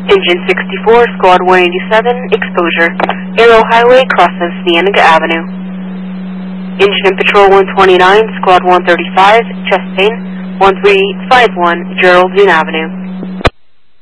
Engine 64, Squad 187, exposure. Arrow Highway crosses Cienega Avenue. Engine and Patrol 129, Squad 135, Chastain 1351, Geraldine Avenue.